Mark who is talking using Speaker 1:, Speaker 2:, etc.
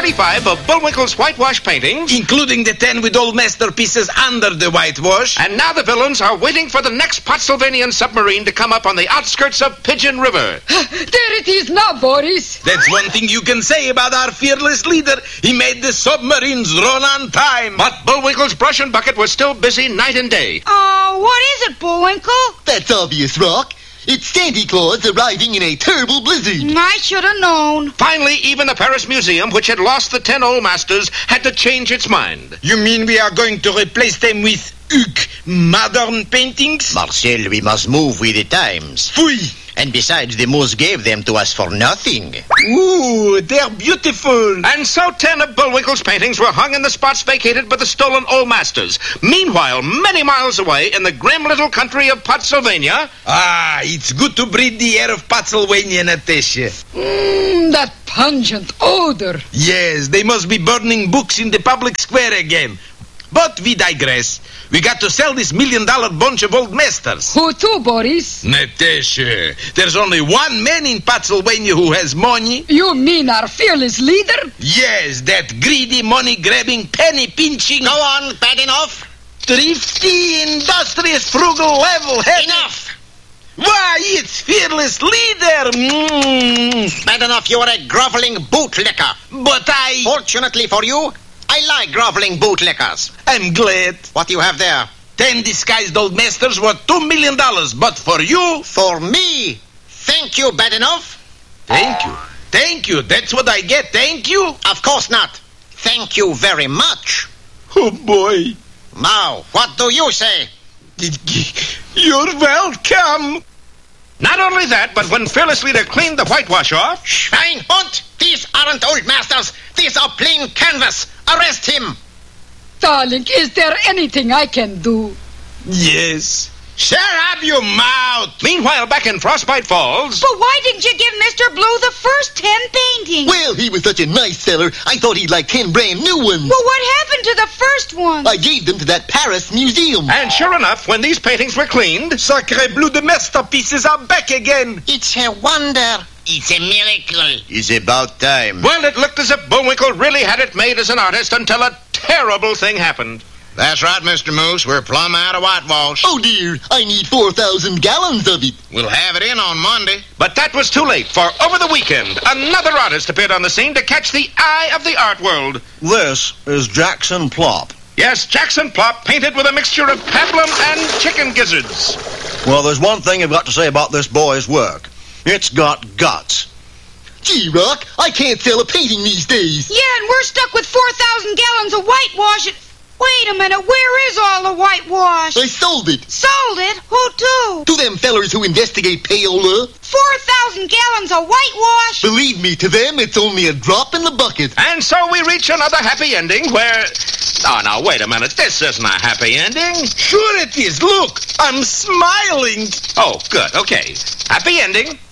Speaker 1: 35 of Bullwinkle's whitewash paintings,
Speaker 2: including the 10 with old masterpieces under the whitewash.
Speaker 1: And now the villains are waiting for the next Pottsylvanian submarine to come up on the outskirts of Pigeon River.
Speaker 3: There it is now, Boris.
Speaker 2: That's one thing you can say about our fearless leader. He made the submarines run on time.
Speaker 1: But Bullwinkle's brush and bucket was still busy night and day.
Speaker 4: What is it, Bullwinkle?
Speaker 5: That's obvious, Rock. It's Santa Claus arriving in a terrible blizzard.
Speaker 4: I should have known.
Speaker 1: Finally, even the Paris Museum, which had lost the 10 old masters, had to change its mind.
Speaker 2: You mean we are going to replace them with modern paintings?
Speaker 6: Marcel, we must move with the times.
Speaker 2: Fui!
Speaker 6: And besides, the moose gave them to us for nothing.
Speaker 2: Ooh, they're beautiful.
Speaker 1: And so 10 of Bullwinkle's paintings were hung in the spots vacated by the stolen old masters. Meanwhile, many miles away in the grim little country of Pottsylvania...
Speaker 2: it's good to breathe the air of Pottsylvania, Natasha.
Speaker 3: That pungent odor.
Speaker 2: Yes, they must be burning books in the public square again. But we digress. We got to sell this $1 million bunch of old masters.
Speaker 3: Who to, Boris?
Speaker 2: Natasha, there's only one man in Pottsylvania who has money.
Speaker 3: You mean our fearless leader?
Speaker 2: Yes, that greedy, money-grabbing, penny-pinching...
Speaker 6: Go on, Badenoff.
Speaker 2: Thrifty, industrious, frugal, level-headed...
Speaker 6: Enough!
Speaker 2: Why, it's fearless leader!
Speaker 6: Badenoff, you are a groveling bootlicker.
Speaker 2: But I...
Speaker 6: Fortunately for you, I like groveling bootlickers.
Speaker 2: I'm glad.
Speaker 6: What do you have there?
Speaker 2: 10 disguised old masters worth $2 million. But for you...
Speaker 6: For me? Thank you, Badenoff.
Speaker 2: Thank you. Thank you. That's what I get. Thank you.
Speaker 6: Of course not. Thank you very much.
Speaker 2: Oh, boy.
Speaker 6: Now, what do you say?
Speaker 2: You're welcome.
Speaker 1: Not only that, but when Fearless Leader cleaned the whitewash off...
Speaker 6: Schweinhund! These aren't old masters. These are plain canvas. Arrest him.
Speaker 3: Darling, is there anything I can do?
Speaker 2: Yes. Shut up your mouth.
Speaker 1: Meanwhile, back in Frostbite Falls...
Speaker 4: But why didn't you give Mr. Blue the first 10 paintings?
Speaker 5: Well, he was such a nice feller, I thought he'd like 10 brand new ones.
Speaker 4: Well, what happened to the first one?
Speaker 5: I gave them to that Paris museum.
Speaker 1: And sure enough, when these paintings were cleaned...
Speaker 2: Sacre bleu, the masterpieces are back again.
Speaker 6: It's a wonder. It's a miracle. It's about time.
Speaker 1: Well, it looked as if Bullwinkle really had it made as an artist until a terrible thing happened.
Speaker 6: That's right, Mr. Moose. We're plumb out of whitewash.
Speaker 5: Oh, dear. I need 4,000 gallons of it.
Speaker 6: We'll have it in on Monday.
Speaker 1: But that was too late, for over the weekend, another artist appeared on the scene to catch the eye of the art world.
Speaker 7: This is Jackson Plop.
Speaker 1: Yes, Jackson Plop, painted with a mixture of pablum and chicken gizzards.
Speaker 7: Well, there's one thing I've got to say about this boy's work. It's got guts.
Speaker 5: Gee, Rock, I can't sell a painting these days.
Speaker 4: Yeah, and we're stuck with 4,000 gallons of whitewash. Wait a minute, where is all the whitewash?
Speaker 5: I sold it.
Speaker 4: Sold it? Who to?
Speaker 5: To them fellers who investigate payola.
Speaker 4: 4,000 gallons of whitewash?
Speaker 5: Believe me, to them it's only a drop in the bucket.
Speaker 1: And so we reach another happy ending where... Oh, now, wait a minute. This isn't a happy ending.
Speaker 2: Sure it is. Look, I'm smiling.
Speaker 1: Oh, good. Okay. Happy ending.